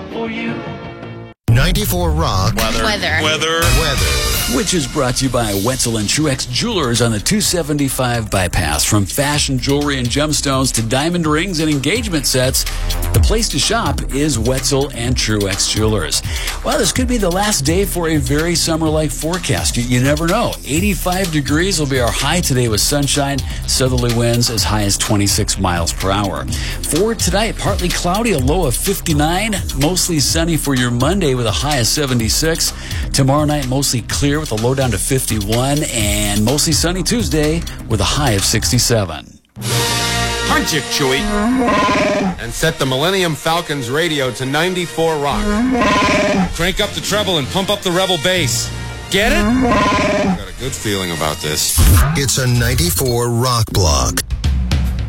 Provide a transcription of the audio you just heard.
for you. 94 Rock. Weather. Which is brought to you by Wetzel and Truex Jewelers on the 275 bypass. From fashion jewelry and gemstones to diamond rings and engagement sets, the place to shop is Wetzel and Truex Jewelers. Well, this could be the last day for a very summer-like forecast. You never know. 85 degrees will be our high today with sunshine, southerly winds as high as 26 miles per hour. For tonight, partly cloudy, a low of 59, mostly sunny for your Monday with a high of 76. Tomorrow night, mostly clear with a low down to 51, and mostly sunny Tuesday with a high of 67. Punch it, Chewie. And set the Millennium Falcon's radio to 94 Rock. Crank up the treble and pump up the Rebel bass. Get it? Got a good feeling about this. It's a 94 Rock block.